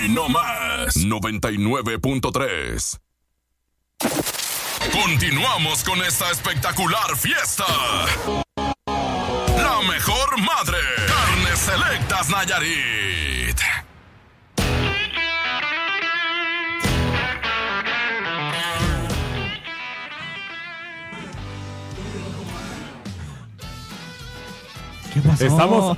Aquí nomás 99.3. Continuamos con esta espectacular fiesta. La mejor madre. Carnes Selectas Nayarit. ¿Qué pasó? Estamos,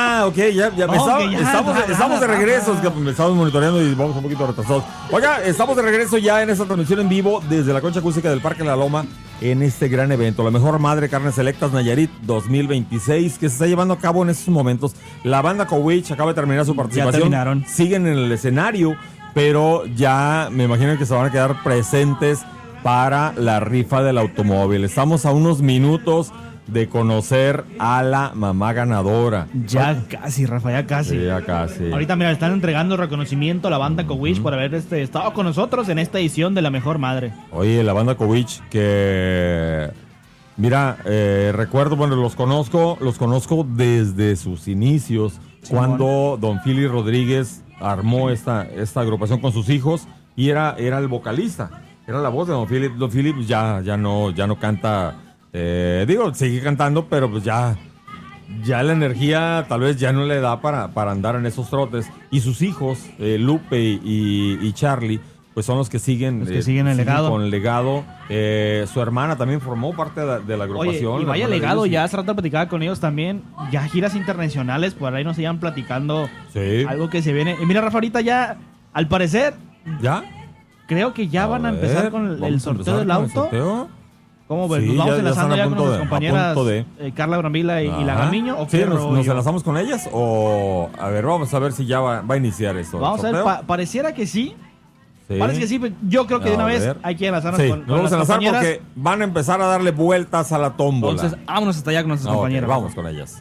estamos de regreso. Es que me estamos monitoreando y vamos un poquito retrasados. Oiga, estamos de regreso ya en esta transmisión en vivo desde la Concha Acústica del Parque La Loma en este gran evento, la mejor madre Carnes Selectas Nayarit 2026, que se está llevando a cabo en estos momentos. La banda Cowich acaba de terminar su participación. Ya terminaron. Siguen en el escenario, pero ya me imagino que se van a quedar presentes para la rifa del automóvil. Estamos a unos minutos de conocer a la mamá ganadora. Ya casi, Rafa, ya casi. Sí, ya casi. Ahorita, mira, están entregando reconocimiento a la banda Cowish por haber estado con nosotros en esta edición de La Mejor Madre. Oye, la banda Cowich, que... Mira, recuerdo, bueno, los conozco desde sus inicios, cuando Don Philly Rodríguez armó esta agrupación con sus hijos y era el vocalista, era la voz de Don Philly. Don Philly pues, ya no canta... sigue cantando, pero pues ya la energía tal vez ya no le da para andar en esos trotes. Y sus hijos, Lupe y Charlie, pues son los que siguen el legado. Con el legado. Su hermana también formó parte de la agrupación. Oye, y vaya legado, ya hace rato platicaba con ellos también. Ya giras internacionales, por ahí nos iban platicando algo que se viene. Y mira, Rafa, ahorita ya, al parecer, ¿ya? Creo que ya van a empezar con el sorteo del auto. ¿Cómo ves? Sí, ¿Nos vamos enlazando ya con nuestras a compañeras punto de. Carla Brambila y la Gamiño? Sí, nos enlazamos con ellas o... A ver, vamos a ver si ya va a iniciar esto. Vamos a ver, pareciera que sí. Sí. Parece que sí, pero yo creo que de una vez hay que enlazarnos con nos vamos a enlazar porque van a empezar a darle vueltas a la tómbola. Entonces, vámonos hasta allá con nuestras compañeras. Vamos con ellas.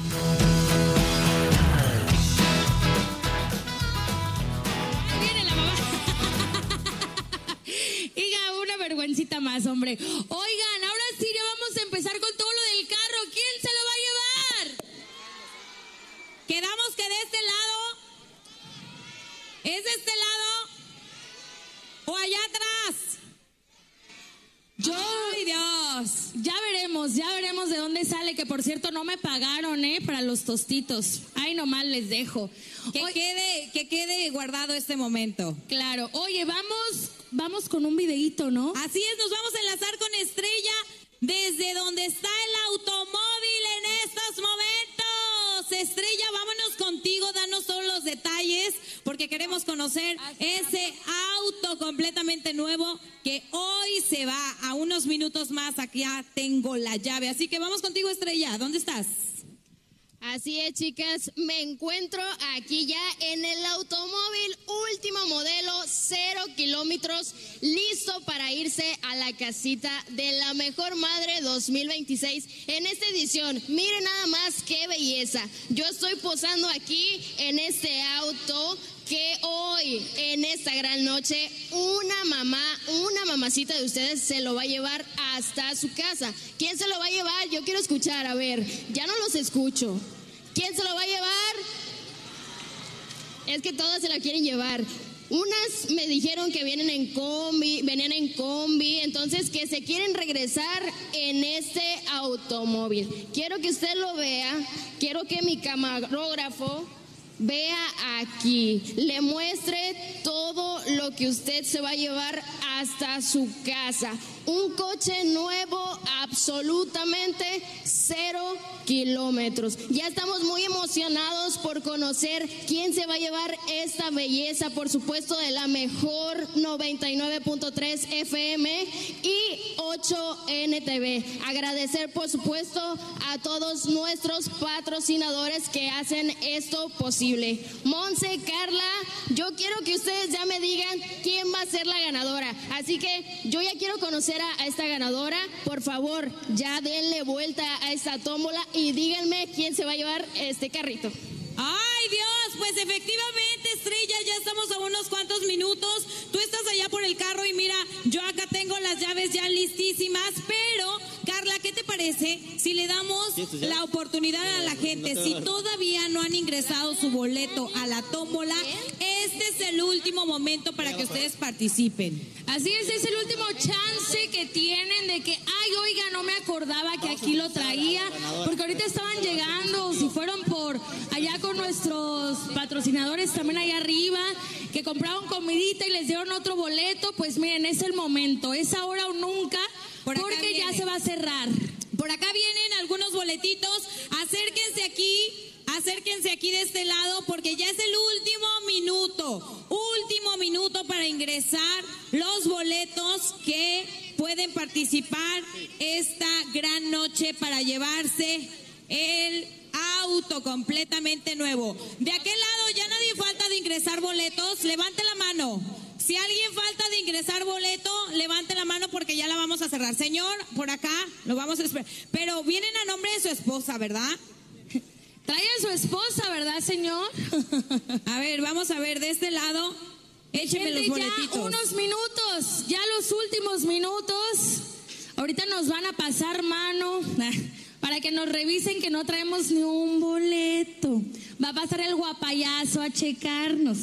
Más, hombre. Oigan, ahora sí ya vamos a empezar con todo lo del carro. ¿Quién se lo va a llevar? Quedamos que de este lado. ¿Es de este lado? ¿O allá atrás? ¡Ay, Dios! Ya veremos de dónde sale, que por cierto no me pagaron, para los tostitos. Ay, nomás les dejo. Que quede guardado este momento. Claro. Oye, vamos con un videíto, ¿no? Así es, nos vamos a enlazar con Estrella desde donde está el automóvil en estos momentos. Estrella, vámonos contigo, danos todos los detalles, porque queremos conocer ese auto completamente nuevo que hoy se va a unos minutos más. Aquí ya tengo la llave, así que vamos contigo, Estrella. ¿Dónde estás? Así es, chicas, me encuentro aquí ya en el automóvil último modelo, 0 kilómetros, listo para irse a la casita de la mejor madre 2026 en esta edición. Miren nada más qué belleza. Yo estoy posando aquí en este auto que hoy, en esta gran noche, una mamacita de ustedes se lo va a llevar hasta su casa. ¿Quién se lo va a llevar? Yo quiero escuchar, a ver, ya no los escucho. ¿Quién se lo va a llevar? Es que todas se la quieren llevar. Unas me dijeron que venían en combi, entonces que se quieren regresar en este automóvil. Quiero que usted lo vea, quiero que mi camarógrafo vea aquí, le muestre todo lo que usted se va a llevar hasta su casa. Un coche nuevo, absolutamente 0 kilómetros. Ya estamos muy emocionados por conocer quién se va a llevar esta belleza, por supuesto, de la mejor 99.3 FM y 8 NTV. Agradecer, por supuesto, a todos nuestros patrocinadores que hacen esto posible. Monse, Carla, yo quiero que ustedes ya me digan quién va a ser la ganadora. Así que yo ya quiero conocer a esta ganadora. Por favor, ya denle vuelta a esta tómbola y díganme quién se va a llevar este carrito. ¡Ay, Dios! Pues efectivamente, Estrella, ya estamos a unos cuantos minutos. Tú estás allá por el carro y mira, yo acá tengo las llaves ya listísimas, pero, Carla, ¿qué te parece parece si le damos la oportunidad a la gente? Si todavía no han ingresado su boleto a la tómbola, este es el último momento para que ustedes participen. Así es el último chance que tienen de que, ay, oiga, no me acordaba que aquí lo traía, porque ahorita estaban llegando, si fueron por allá con nuestros patrocinadores también allá arriba, que compraron comidita y les dieron otro boleto, pues miren, es el momento, es ahora o nunca, porque ya se va a cerrar. Por acá vienen algunos boletitos, acérquense aquí de este lado, porque ya es el último minuto para ingresar los boletos que pueden participar esta gran noche para llevarse el auto completamente nuevo. De aquel lado ya nadie falta de ingresar boletos, levante la mano. Si alguien falta de ingresar boleto, levante la mano porque ya la vamos a cerrar. Señor, por acá, lo vamos a esperar. Pero vienen a nombre de su esposa, ¿verdad? Trae a su esposa, ¿verdad, señor? A ver, vamos a ver, de este lado, écheme los boletitos. Ya unos minutos, ya los últimos minutos. Ahorita nos van a pasar mano para que nos revisen que no traemos ni un boleto. Va a pasar el guapayazo a checarnos,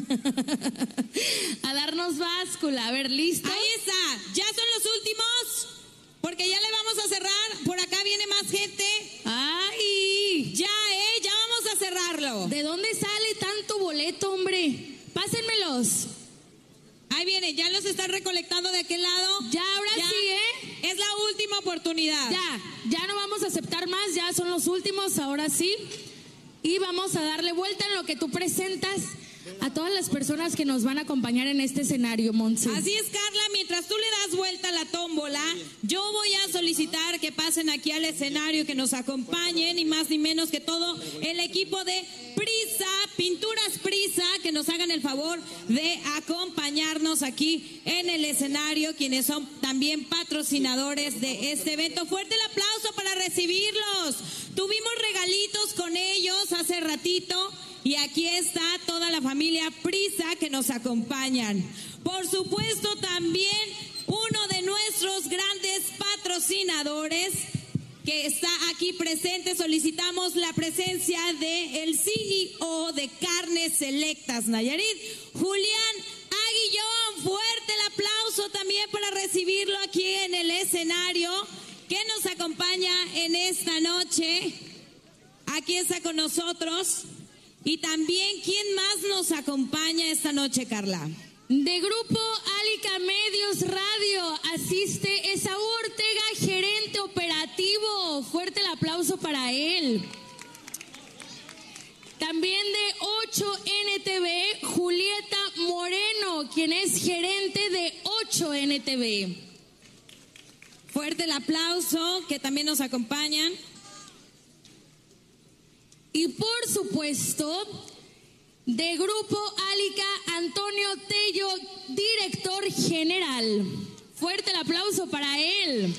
a darnos báscula. A ver, ¿listo? Ahí está, ya son los últimos, porque ya le vamos a cerrar. Por acá viene más gente. ¡Ay! Ya vamos a cerrarlo. ¿De dónde sale tanto boleto, hombre? Pásenmelos. Ahí viene, ya los están recolectando de aquel lado. Ya, ahora sí, Es la última oportunidad. Ya no vamos a aceptar más, ya son los últimos, ahora sí. Y vamos a darle vuelta en lo que tú presentas a todas las personas que nos van a acompañar en este escenario, Montse. Así es, Carla, mientras tú le das vuelta a la tómbola, yo voy a solicitar que pasen aquí al escenario, que nos acompañen, ni más ni menos que todo el equipo de Prisa, Pinturas Prisa, que nos hagan el favor de acompañarnos aquí en el escenario, quienes son también patrocinadores de este evento. Fuerte el aplauso para recibirlos. Tuvimos regalitos con ellos hace ratito. Y aquí está toda la familia Prisa que nos acompañan. Por supuesto, también uno de nuestros grandes patrocinadores que está aquí presente. Solicitamos la presencia del CEO de Carnes Selectas Nayarit, Julián Aguillón. Fuerte el aplauso también para recibirlo aquí en el escenario, que nos acompaña en esta noche. Aquí está con nosotros. Y también, ¿quién más nos acompaña esta noche, Carla? De Grupo Álica Medios Radio asiste Esaú Ortega, gerente operativo. Fuerte el aplauso para él. También de 8NTV, Julieta Moreno, quien es gerente de 8NTV. Fuerte el aplauso, que también nos acompañan. Y por supuesto, de Grupo Álica, Antonio Tello, director general. Fuerte el aplauso para él.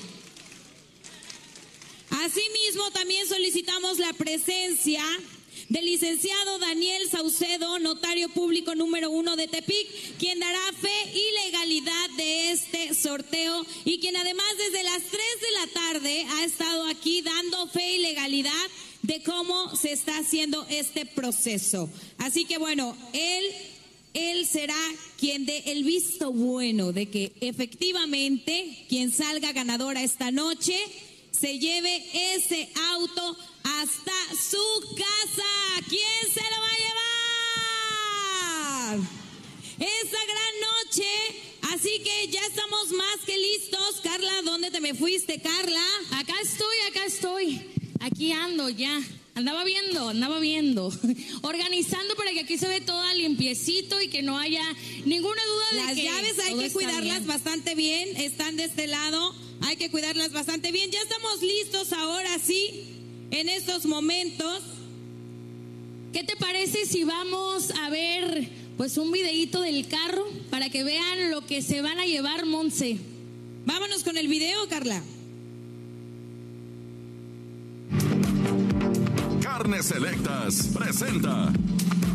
Asimismo, también solicitamos la presencia del licenciado Daniel Saucedo, notario público número 1 de Tepic, quien dará fe y legalidad de este sorteo y quien además desde las 3 de la tarde ha estado aquí dando fe y legalidad de cómo se está haciendo este proceso. Así que bueno, él será quien dé el visto bueno de que efectivamente quien salga ganadora esta noche se lleve ese auto hasta su casa. ¿Quién se lo va a llevar? Esa gran noche. Así que ya estamos más que listos. Carla, ¿dónde te me fuiste, Carla? Acá estoy. Aquí ando ya. Andaba viendo. Organizando para que aquí se ve todo limpiecito y que no haya ninguna duda de las que llaves hay que cuidarlas bastante bien. Están de este lado. Hay que cuidarlas bastante bien. Ya estamos listos ahora sí, en estos momentos. ¿Qué te parece si vamos a ver pues un videíto del carro para que vean lo que se van a llevar, Montse? Vámonos con el video, Carla. Carnes Selectas presenta